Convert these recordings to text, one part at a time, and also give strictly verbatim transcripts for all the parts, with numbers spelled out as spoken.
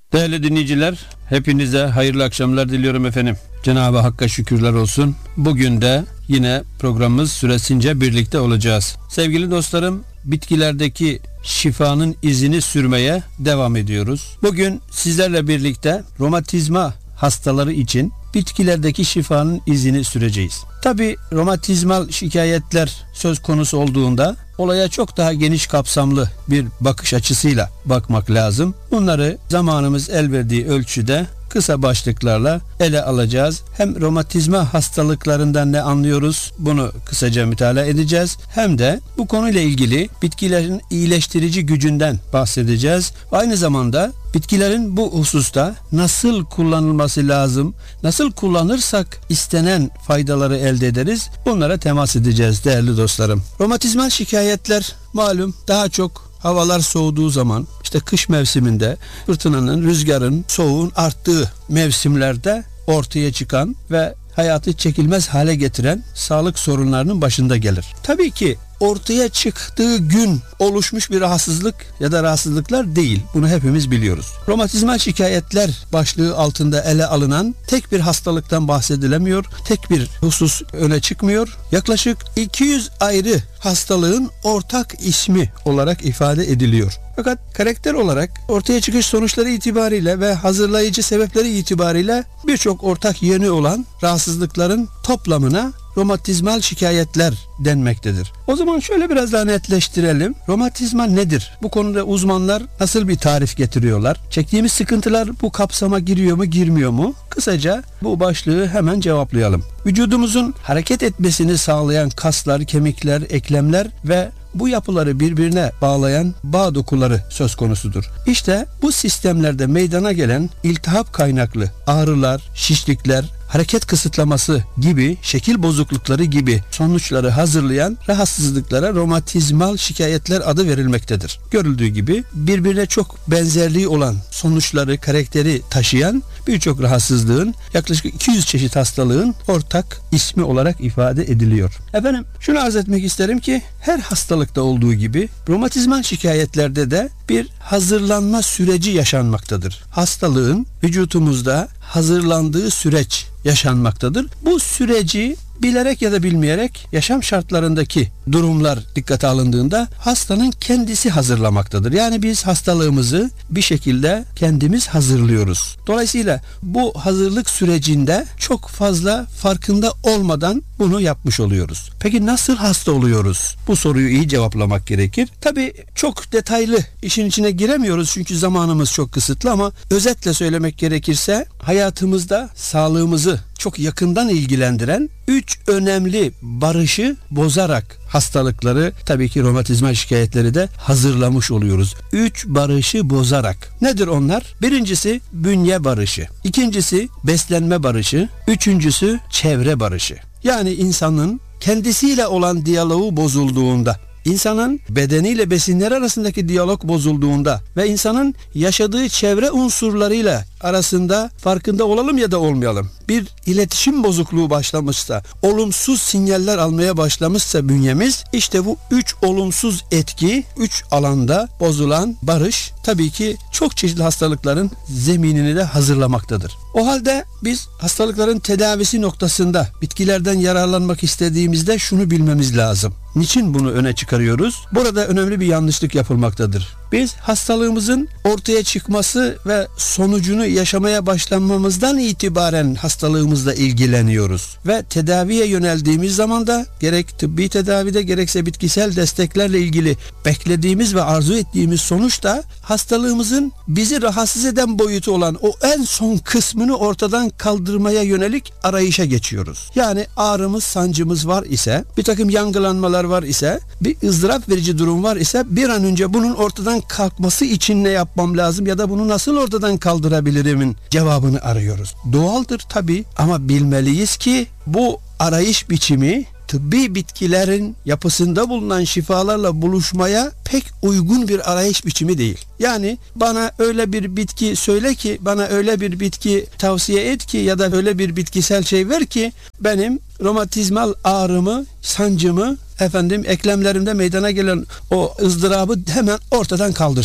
Değerli dinleyiciler, hepinize hayırlı akşamlar diliyorum efendim. Cenab-ı Hakk'a şükürler olsun. Bugün de yine programımız süresince birlikte olacağız. Sevgili dostlarım, bitkilerdeki şifanın izini sürmeye devam ediyoruz. Bugün sizlerle birlikte romatizma hastaları için bitkilerdeki şifanın izini süreceğiz. Tabi romatizmal şikayetler söz konusu olduğunda olaya çok daha geniş kapsamlı bir bakış açısıyla bakmak lazım. Bunları zamanımız el verdiği ölçüde kısa başlıklarla ele alacağız. Hem romatizma hastalıklarından ne anlıyoruz, bunu kısaca mütalaa edeceğiz. Hem de bu konuyla ilgili bitkilerin iyileştirici gücünden bahsedeceğiz. Aynı zamanda bitkilerin bu hususta nasıl kullanılması lazım, nasıl kullanırsak istenen faydaları elde ederiz, bunlara temas edeceğiz değerli dostlarım. Romatizmal şikayetler malum daha çok havalar soğuduğu zaman, işte kış mevsiminde fırtınanın, rüzgarın, soğuğun arttığı mevsimlerde ortaya çıkan ve hayatı çekilmez hale getiren sağlık sorunlarının başında gelir. Tabii ki ortaya çıktığı gün oluşmuş bir rahatsızlık ya da rahatsızlıklar değil. Bunu hepimiz biliyoruz. Romatizmal şikayetler başlığı altında ele alınan tek bir hastalıktan bahsedilemiyor. Tek bir husus öne çıkmıyor. Yaklaşık iki yüz ayrı hastalığın ortak ismi olarak ifade ediliyor. Fakat karakter olarak ortaya çıkış sonuçları itibariyle ve hazırlayıcı sebepleri itibariyle birçok ortak yönü olan rahatsızlıkların toplamına romatizmal şikayetler denmektedir. O zaman şöyle biraz daha netleştirelim. Romatizma nedir? Bu konuda uzmanlar nasıl bir tarif getiriyorlar? Çektiğimiz sıkıntılar bu kapsama giriyor mu, girmiyor mu? Kısaca bu başlığı hemen cevaplayalım. Vücudumuzun hareket etmesini sağlayan kaslar, kemikler, eklemler ve bu yapıları birbirine bağlayan bağ dokuları söz konusudur. İşte bu sistemlerde meydana gelen iltihap kaynaklı ağrılar, şişlikler, hareket kısıtlaması gibi, şekil bozuklukları gibi sonuçları hazırlayan rahatsızlıklara romatizmal şikayetler adı verilmektedir. Görüldüğü gibi birbirine çok benzerliği olan sonuçları, karakteri taşıyan birçok rahatsızlığın, yaklaşık iki yüz çeşit hastalığın ortak ismi olarak ifade ediliyor. Efendim, şunu arz etmek isterim ki her hastalıkta olduğu gibi romatizmal şikayetlerde de bir hazırlanma süreci yaşanmaktadır. Hastalığın vücutumuzda hazırlandığı süreç yaşanmaktadır. Bu süreci bilerek ya da bilmeyerek yaşam şartlarındaki durumlar dikkate alındığında hastanın kendisi hazırlamaktadır. Yani biz hastalığımızı bir şekilde kendimiz hazırlıyoruz. Dolayısıyla bu hazırlık sürecinde çok fazla farkında olmadan bunu yapmış oluyoruz. Peki nasıl hasta oluyoruz? Bu soruyu iyi cevaplamak gerekir. Tabii çok detaylı işin içine giremiyoruz çünkü zamanımız çok kısıtlı, ama özetle söylemek gerekirse hayatımızda sağlığımızı çok yakından ilgilendiren üç önemli barışı bozarak hastalıkları, tabii ki romatizmal şikayetleri de hazırlamış oluyoruz. Üç barışı bozarak. Nedir onlar? Birincisi bünye barışı. İkincisi beslenme barışı. Üçüncüsü çevre barışı. Yani insanın kendisiyle olan diyaloğu bozulduğunda, İnsanın bedeniyle besinler arasındaki diyalog bozulduğunda ve insanın yaşadığı çevre unsurlarıyla arasında farkında olalım ya da olmayalım, bir iletişim bozukluğu başlamışsa, olumsuz sinyaller almaya başlamışsa bünyemiz, işte bu üç olumsuz etki, üç alanda bozulan barış tabii ki çok çeşitli hastalıkların zeminini de hazırlamaktadır. O halde biz hastalıkların tedavisi noktasında bitkilerden yararlanmak istediğimizde şunu bilmemiz lazım. Niçin bunu öne çıkarıyoruz? Burada önemli bir yanlışlık yapılmaktadır. Biz hastalığımızın ortaya çıkması ve sonucunu yaşamaya başlamamızdan itibaren hastalığımızla ilgileniyoruz. Ve tedaviye yöneldiğimiz zaman da gerek tıbbi tedavide gerekse bitkisel desteklerle ilgili beklediğimiz ve arzu ettiğimiz sonuç da hastalığımızın bizi rahatsız eden boyutu olan o en son kısmını ortadan kaldırmaya yönelik arayışa geçiyoruz. Yani ağrımız, sancımız var ise, bir takım yangılanmalar var ise, bir ızdırap verici durum var ise bir an önce bunun ortadan kalkması için ne yapmam lazım ya da bunu nasıl ortadan kaldırabilirimin cevabını arıyoruz. Doğaldır tabii, ama bilmeliyiz ki bu arayış biçimi tıbbi bitkilerin yapısında bulunan şifalarla buluşmaya pek uygun bir arayış biçimi değil. Yani bana öyle bir bitki söyle ki, bana öyle bir bitki tavsiye et ki ya da öyle bir bitkisel şey ver ki benim romatizmal ağrımı, sancımı, efendim eklemlerimde meydana gelen o ızdırabı hemen ortadan kaldırsın.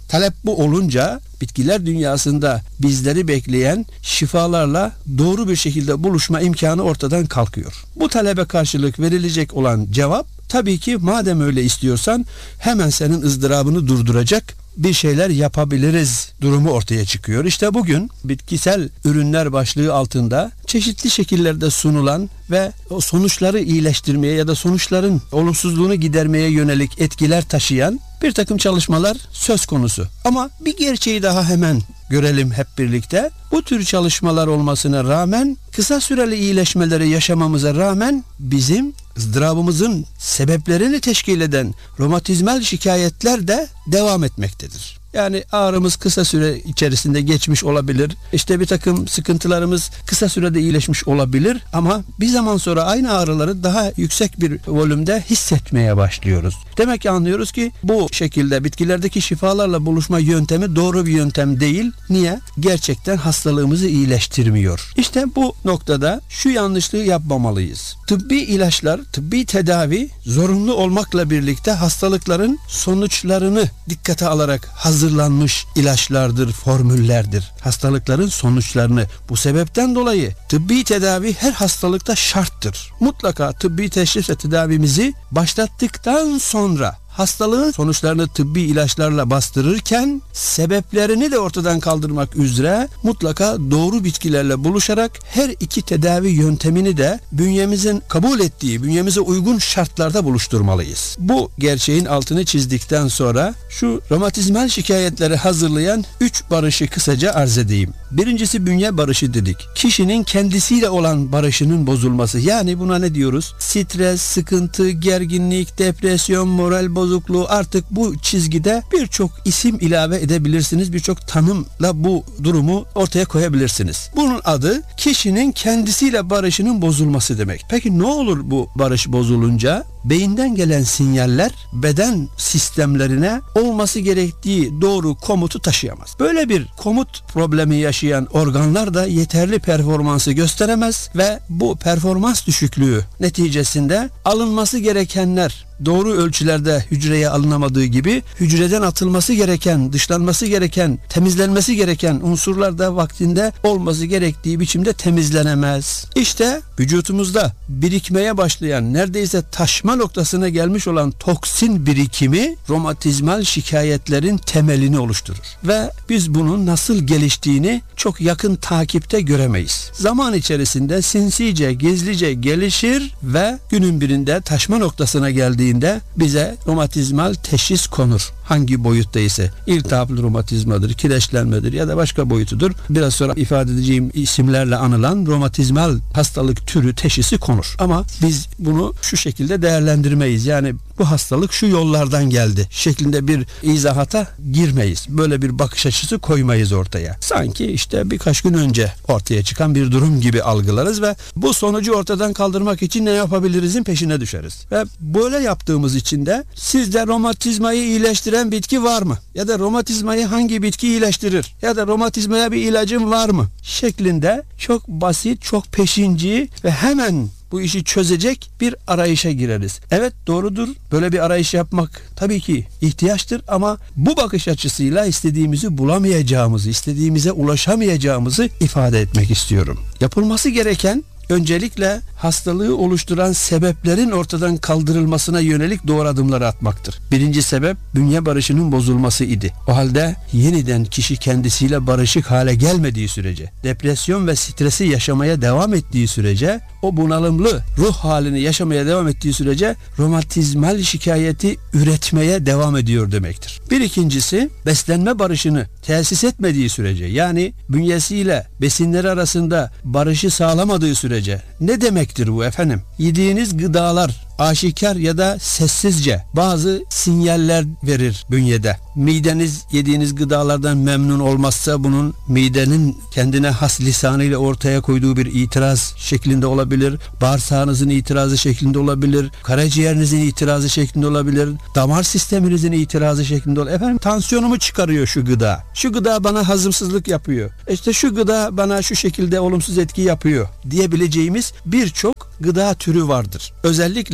Talep bu olunca bitkiler dünyasında bizleri bekleyen şifalarla doğru bir şekilde buluşma imkanı ortadan kalkıyor. Bu talebe karşılık verilecek olan cevap tabii ki madem öyle istiyorsan hemen senin ızdırabını durduracak bir şeyler yapabiliriz durumu ortaya çıkıyor. İşte bugün bitkisel ürünler başlığı altında çeşitli şekillerde sunulan ve o sonuçları iyileştirmeye ya da sonuçların olumsuzluğunu gidermeye yönelik etkiler taşıyan bir takım çalışmalar söz konusu. Ama bir gerçeği daha hemen görelim hep birlikte. Bu tür çalışmalar olmasına rağmen, kısa süreli iyileşmeleri yaşamamıza rağmen bizim ızdırabımızın sebeplerini teşkil eden romatizmal şikayetler de devam etmektedir. Yani ağrımız kısa süre içerisinde geçmiş olabilir. İşte bir takım sıkıntılarımız kısa sürede iyileşmiş olabilir. Ama bir zaman sonra aynı ağrıları daha yüksek bir volümde hissetmeye başlıyoruz. Demek ki anlıyoruz ki bu şekilde bitkilerdeki şifalarla buluşma yöntemi doğru bir yöntem değil. Niye? Gerçekten hastalığımızı iyileştirmiyor. İşte bu noktada şu yanlışlığı yapmamalıyız. Tıbbi ilaçlar, tıbbi tedavi zorunlu olmakla birlikte hastalıkların sonuçlarını dikkate alarak hazırlanmış ilaçlardır, formüllerdir. Hastalıkların sonuçlarını, bu sebepten dolayı tıbbi tedavi her hastalıkta şarttır. Mutlaka tıbbi teşhis ve tedavimizi başlattıktan sonra hastalığın sonuçlarını tıbbi ilaçlarla bastırırken sebeplerini de ortadan kaldırmak üzere mutlaka doğru bitkilerle buluşarak her iki tedavi yöntemini de bünyemizin kabul ettiği, bünyemize uygun şartlarda buluşturmalıyız. Bu gerçeğin altını çizdikten sonra şu romatizmal şikayetleri hazırlayan üç barışı kısaca arz edeyim. Birincisi bünye barışı dedik. Kişinin kendisiyle olan barışının bozulması. Yani buna ne diyoruz? Stres, sıkıntı, gerginlik, depresyon, moral bozukluğu, artık bu çizgide birçok isim ilave edebilirsiniz. Birçok tanımla bu durumu ortaya koyabilirsiniz. Bunun adı kişinin kendisiyle barışının bozulması demek. Peki ne olur bu barış bozulunca? Beyinden gelen sinyaller beden sistemlerine olması gerektiği doğru komutu taşıyamaz. Böyle bir komut problemi yaşayan organlar da yeterli performansı gösteremez ve bu performans düşüklüğü neticesinde alınması gerekenler doğru ölçülerde hücreye alınamadığı gibi hücreden atılması gereken, dışlanması gereken, temizlenmesi gereken unsurlar da vaktinde olması gerektiği biçimde temizlenemez. İşte vücutumuzda birikmeye başlayan, neredeyse taşma noktasına gelmiş olan toksin birikimi romatizmal şikayetlerin temelini oluşturur. Ve biz bunun nasıl geliştiğini çok yakın takipte göremeyiz. Zaman içerisinde sinsice, gizlice gelişir ve günün birinde taşma noktasına geldiği bize romatizmal teşhis konur. Hangi boyutta ise iltihaplı romatizmadır, kireçlenmedir ya da başka boyutudur. Biraz sonra ifade edeceğim isimlerle anılan romatizmal hastalık türü teşhisi konur. Ama biz bunu şu şekilde değerlendirmeyiz. Yani bu hastalık şu yollardan geldi şeklinde bir izahata girmeyiz. Böyle bir bakış açısı koymayız ortaya. Sanki işte birkaç gün önce ortaya çıkan bir durum gibi algılarız ve bu sonucu ortadan kaldırmak için ne yapabilirizin peşine düşeriz. Ve böyle yaptığımız için de sizde romatizmayı iyileştiren bitki var mı? Ya da romatizmayı hangi bitki iyileştirir? Ya da romatizmaya bir ilacım var mı? Şeklinde çok basit, çok peşinci ve hemen bu işi çözecek bir arayışa gireriz. Evet, doğrudur. Böyle bir arayış yapmak tabii ki ihtiyaçtır ama bu bakış açısıyla istediğimizi bulamayacağımızı, istediğimize ulaşamayacağımızı ifade etmek istiyorum. Yapılması gereken öncelikle hastalığı oluşturan sebeplerin ortadan kaldırılmasına yönelik doğru adımları atmaktır. Birinci sebep bünye barışının bozulması idi. O halde yeniden kişi kendisiyle barışık hale gelmediği sürece, depresyon ve stresi yaşamaya devam ettiği sürece, o bunalımlı ruh halini yaşamaya devam ettiği sürece romatizmal şikayeti üretmeye devam ediyor demektir. Bir ikincisi beslenme barışını tesis etmediği sürece, yani bünyesiyle besinleri arasında barışı sağlamadığı sürece. Ne demektir bu efendim? Yediğiniz gıdalar aşikar ya da sessizce bazı sinyaller verir bünyede. Mideniz yediğiniz gıdalardan memnun olmazsa bunun midenin kendine has lisanıyla ortaya koyduğu bir itiraz şeklinde olabilir. Bağırsağınızın itirazı şeklinde olabilir. Karaciğerinizin itirazı şeklinde olabilir. Damar sisteminizin itirazı şeklinde olabilir. Efendim, tansiyonumu çıkarıyor şu gıda. Şu gıda bana hazımsızlık yapıyor. İşte şu gıda bana şu şekilde olumsuz etki yapıyor diyebileceğimiz birçok gıda türü vardır. Özellikle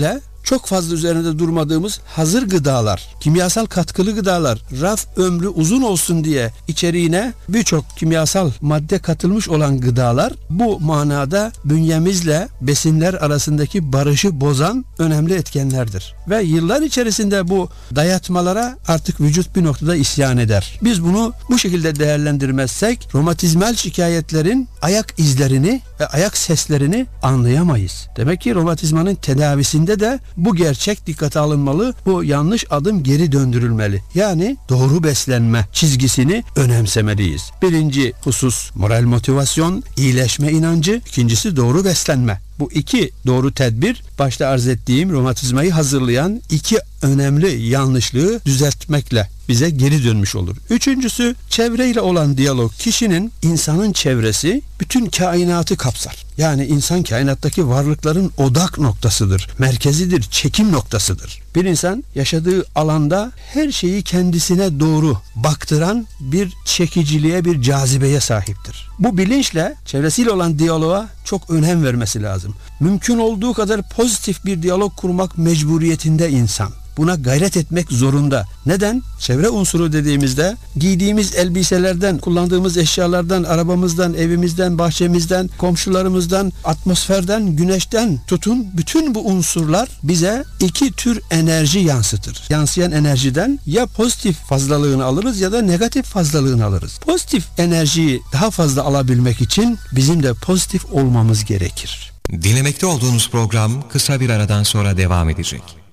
çok fazla üzerinde durmadığımız hazır gıdalar, kimyasal katkılı gıdalar, raf ömrü uzun olsun diye içeriğine birçok kimyasal madde katılmış olan gıdalar bu manada bünyemizle besinler arasındaki barışı bozan önemli etkenlerdir. Ve yıllar içerisinde bu dayatmalara artık vücut bir noktada isyan eder. Biz bunu bu şekilde değerlendirmezsek romatizmal şikayetlerin ayak izlerini ve ayak seslerini anlayamayız. Demek ki romatizmanın tedavisinde de bu gerçek dikkate alınmalı, bu yanlış adım geri döndürülmeli. Yani doğru beslenme çizgisini önemsemeliyiz. Birinci husus moral motivasyon, iyileşme inancı, ikincisi doğru beslenme. Bu iki doğru tedbir başta arz ettiğim romatizmayı hazırlayan iki önemli yanlışlığı düzeltmekle bize geri dönmüş olur. Üçüncüsü çevreyle olan diyalog. Kişinin, insanın çevresi bütün kainatı kapsar. Yani insan kainattaki varlıkların odak noktasıdır, merkezidir, çekim noktasıdır. Bir insan yaşadığı alanda her şeyi kendisine doğru baktıran bir çekiciliğe, bir cazibeye sahiptir. Bu bilinçle çevresiyle olan diyaloğa çok önem vermesi lazım. Mümkün olduğu kadar pozitif bir diyalog kurmak mecburiyetinde insan. Buna gayret etmek zorunda. Neden? Çevre unsuru dediğimizde giydiğimiz elbiselerden, kullandığımız eşyalardan, arabamızdan, evimizden, bahçemizden, komşularımızdan, atmosferden, güneşten tutun bütün bu unsurlar bize iki tür enerji yansıtır. Yansıyan enerjiden ya pozitif fazlalığını alırız ya da negatif fazlalığını alırız. Pozitif enerjiyi daha fazla alabilmek için bizim de pozitif olmamız gerekir. Dinlemekte olduğunuz program kısa bir aradan sonra devam edecek.